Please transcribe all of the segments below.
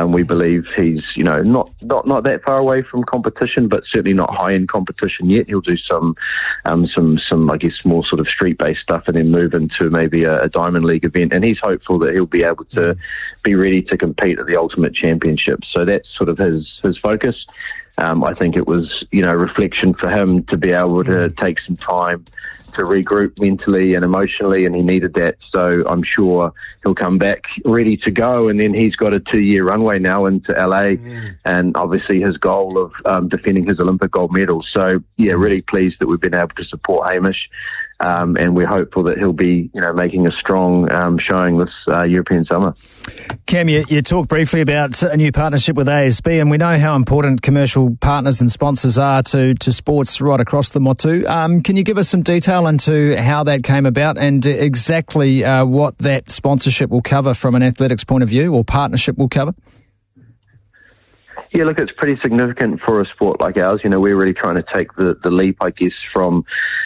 We believe he's, not that far away from competition, but certainly not high in competition yet. He'll do some, I guess, more sort of street-based stuff, and then move into maybe a Diamond League event. And he's hopeful that he'll be able to be ready to compete at the Ultimate Championship. So that's sort of his focus. I think it was, reflection for him to be able to take some time to regroup mentally and emotionally, and he needed that. So I'm sure he'll come back ready to go, and then he's got a 2-year runway now into LA, and obviously his goal of defending his Olympic gold medal. So really pleased that we've been able to support Hamish, and we're hopeful that he'll be making a strong showing this European summer. Cam, you talked briefly about a new partnership with ASB, and we know how important commercial partners and sponsors are to sports right across the Motu. Can you give us some detail into how that came about and exactly what that sponsorship will cover from an athletics point of view, or partnership will cover? Yeah, look, it's pretty significant for a sport like ours. We're really trying to take the leap, I guess, from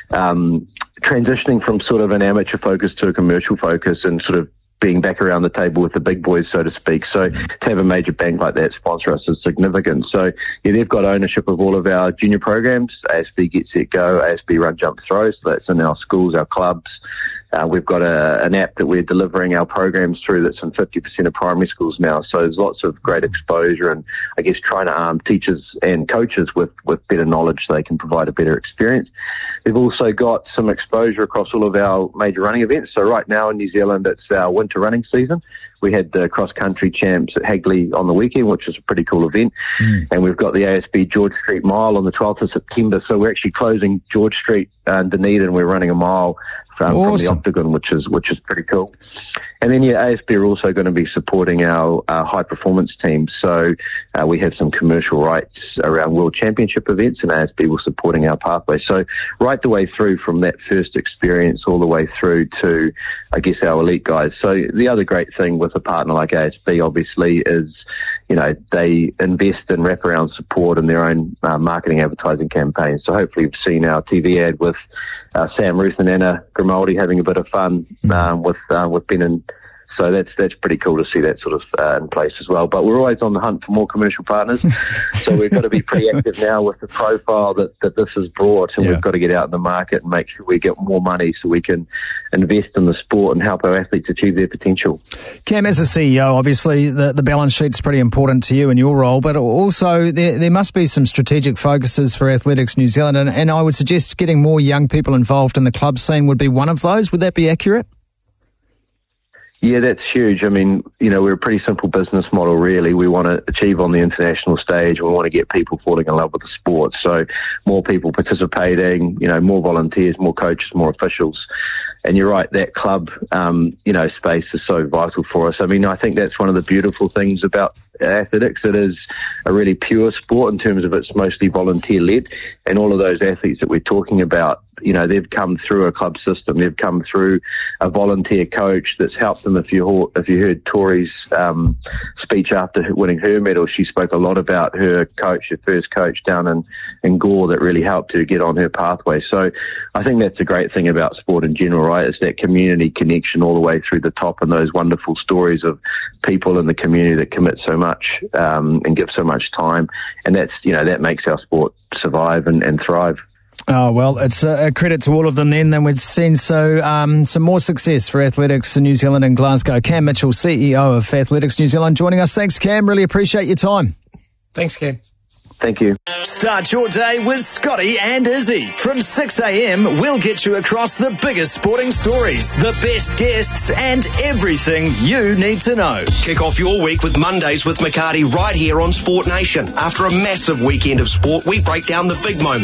transitioning from sort of an amateur focus to a commercial focus, and sort of being back around the table with the big boys, so to speak. So to have a major bank like that sponsor us is significant. So they've got ownership of all of our junior programs, ASB Get Set Go, ASB Run Jump Throw. So that's in our schools, our clubs. We've got an app that we're delivering our programs through that's in 50% of primary schools now. So there's lots of great exposure, and I guess trying to arm teachers and coaches with better knowledge so they can provide a better experience. They've also got some exposure across all of our major running events. So right now in New Zealand, it's our winter running season. We had the cross-country champs at Hagley on the weekend, which is a pretty cool event. And we've got the ASB George Street Mile on the 12th of September. So we're actually closing George Street and Dunedin, and we're running a mile from the Octagon, which is pretty cool. And then, ASB are also going to be supporting our high-performance team. So we have some commercial rights around World Championship events, and ASB will supporting our pathway. So right the way through from that first experience all the way through to, I guess, our elite guys. So the other great thing with a partner like ASB, obviously, is they invest in wraparound support in their own marketing advertising campaigns. So hopefully you've seen our TV ad with Sam Ruth and Anna Grimaldi having a bit of fun with Ben, and so that's pretty cool to see that sort of in place as well. But we're always on the hunt for more commercial partners, so we've got to be pretty active now with the profile that this has brought, and we've got to get out in the market and make sure we get more money so we can invest in the sport and help our athletes achieve their potential. Cam, as a CEO, obviously the balance sheet's pretty important to you and your role, but also there must be some strategic focuses for Athletics New Zealand, and I would suggest getting more young people involved in the club scene would be one of those. Would that be accurate? Yeah, that's huge. I mean, we're a pretty simple business model, really. We want to achieve on the international stage. We want to get people falling in love with the sport. So more people participating, more volunteers, more coaches, more officials. And you're right, that club, space is so vital for us. I mean, I think that's one of the beautiful things about athletics. It is a really pure sport in terms of it's mostly volunteer-led. And all of those athletes that we're talking about, they've come through a club system. They've come through a volunteer coach that's helped them. If you heard Tori's speech after winning her medal, she spoke a lot about her first coach down in Gore that really helped her get on her pathway. So I think that's a great thing about sport in general, right? It's that community connection all the way through the top, and those wonderful stories of people in the community that commit so much and give so much time. And that's, that makes our sport survive and thrive. Oh, well, it's a credit to all of them then, and we've seen some more success for Athletics in New Zealand and Glasgow. Cam Mitchell, CEO of Athletics New Zealand, joining us. Thanks, Cam. Really appreciate your time. Thanks, Cam. Thank you. Start your day with Scotty and Izzy. From 6 a.m, we'll get you across the biggest sporting stories, the best guests, and everything you need to know. Kick off your week with Mondays with McCarty right here on Sport Nation. After a massive weekend of sport, we break down the big moments.